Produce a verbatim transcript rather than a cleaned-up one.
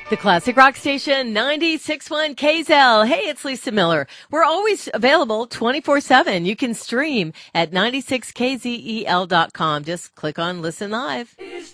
The Classic Rock Station, ninety-six point one K Z L. Hey, it's Lisa Miller. We're always available twenty-four seven. You can stream at ninety-six K Z E L dot com. Just click on Listen Live. It's